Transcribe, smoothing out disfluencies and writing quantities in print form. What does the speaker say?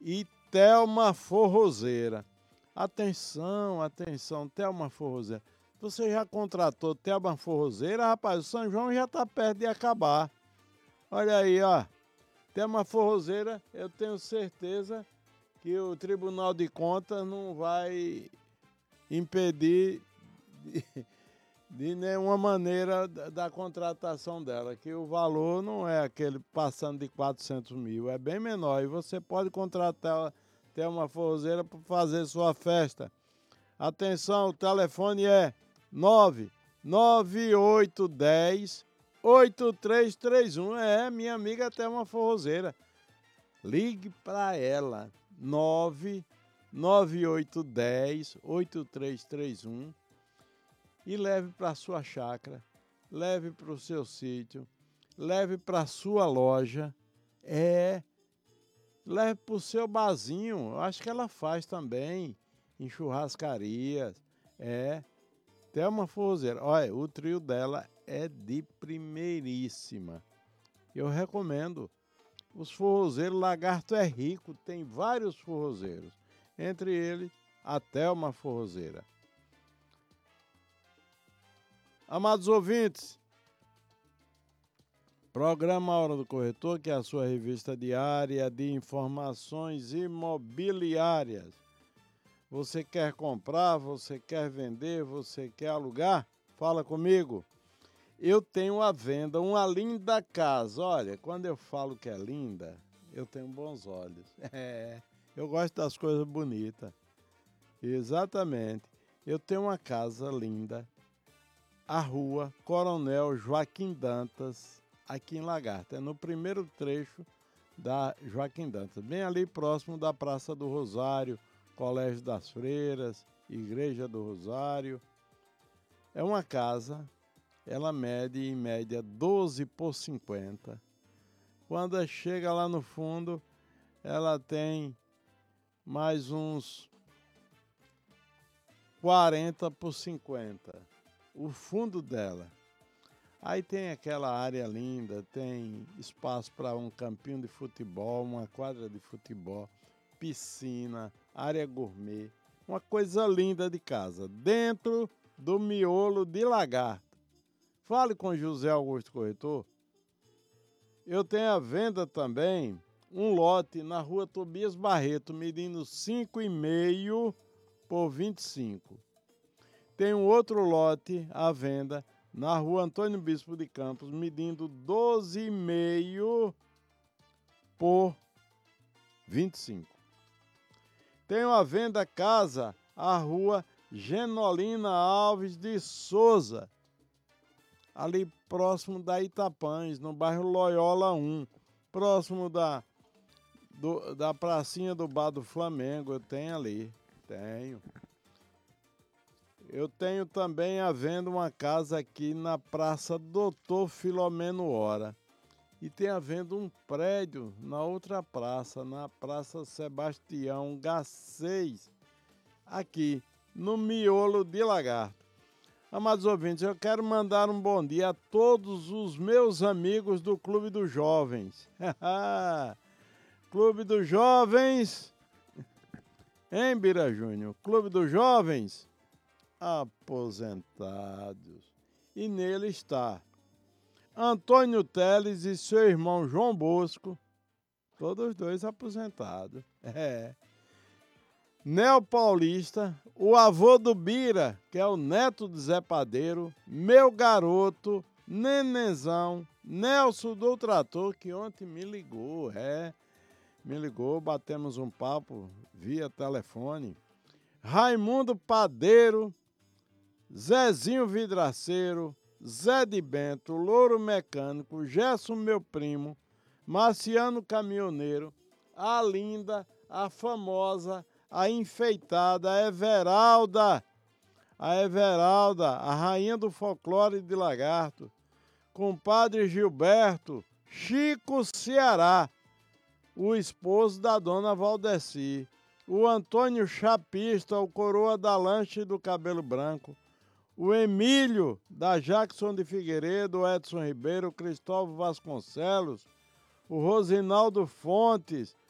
e Thelma Forrozeira. Atenção, atenção, Thelma Forrozeira. Você já contratou Thelma Forrozeira? Rapaz, o São João já está perto de acabar. Olha aí, ó. Thelma Forrozeira, eu tenho certeza que o Tribunal de Contas não vai impedir de nenhuma maneira da contratação dela, que o valor não é aquele passando de 400 mil, é bem menor. E você pode contratar Thelma Forrozeira para fazer sua festa. Atenção, o telefone é 99810-8331. É, minha amiga Thelma Forrozeira. Ligue para ela, 99810-8331 e leve para a sua chácara, leve para o seu sítio, leve para a sua loja, leve para o seu barzinho. Acho que ela faz também em churrascarias. Thelma Forrozeira. Olha, o trio dela é de primeiríssima. Eu recomendo. Os forrozeiros, Lagarto é rico, tem vários forrozeiros. Entre eles, a Thelma Forrozeira. Amados ouvintes, programa Hora do Corretor, que é a sua revista diária de informações imobiliárias. Você quer comprar, você quer vender, você quer alugar? Fala comigo. Eu tenho à venda uma linda casa. Olha, quando eu falo que é linda, eu tenho bons olhos. Eu gosto das coisas bonitas. Exatamente. Eu tenho uma casa linda. A rua Coronel Joaquim Dantas, aqui em Lagarto. É no primeiro trecho da Joaquim Dantas, bem ali próximo da Praça do Rosário, Colégio das Freiras, Igreja do Rosário. É uma casa, ela mede em média 12 por 50. Quando chega lá no fundo, ela tem mais uns 40 por 50. O fundo dela. Aí tem aquela área linda, tem espaço para um campinho de futebol, uma quadra de futebol, piscina, área gourmet, uma coisa linda de casa, dentro do miolo de Lagarto. Fale com José Augusto Corretor. Eu tenho à venda também um lote na rua Tobias Barreto, medindo 5,5 por 25. Tem um outro lote à venda na rua Antônio Bispo de Campos, medindo 12,5 por 25. Tem à venda casa a rua Genolina Alves de Souza, ali próximo da Itapães, no bairro Loyola 1, próximo da pracinha do Bar do Flamengo. Eu tenho ali, tenho. Eu tenho também à venda uma casa aqui na Praça Doutor Filomeno Hora. E tem à venda um prédio na outra praça, na Praça Sebastião Garcês, aqui no miolo de Lagarto. Amados ouvintes, eu quero mandar um bom dia a todos os meus amigos do Clube dos Jovens. Clube dos Jovens, hein, Bira Júnior? Clube dos Jovens aposentados. E nele está Antônio Teles e seu irmão João Bosco, todos dois aposentados. Nel Paulista, o avô do Bira, que é o neto do Zé Padeiro, meu garoto, Nenenzão, Nelson do Trator, que ontem me ligou, batemos um papo via telefone. Raimundo Padeiro, Zezinho Vidraceiro, Zé de Bento, Louro Mecânico, Gerson meu primo, Marciano Caminhoneiro, a linda, a famosa, a enfeitada, a Everalda, a rainha do folclore de Lagarto, compadre Gilberto, Chico Ceará, o esposo da dona Valdeci, o Antônio Chapista, o coroa da lanche do cabelo branco, o Emílio, da Jackson de Figueiredo, o Edson Ribeiro, o Cristóvão Vasconcelos, o Rosinaldo Fontes,